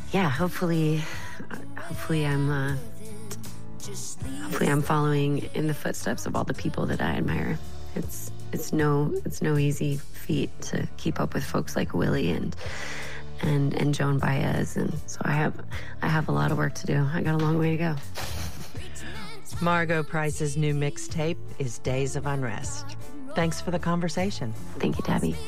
yeah, hopefully I'm following in the footsteps of all the people that I admire. It's no easy feat to keep up with folks like Willie and Joan Baez, and so I have a lot of work to do. I got a long way to go. Margo Price's new mixtape is Days of Unrest. Thanks for the conversation. Thank you, Debbie.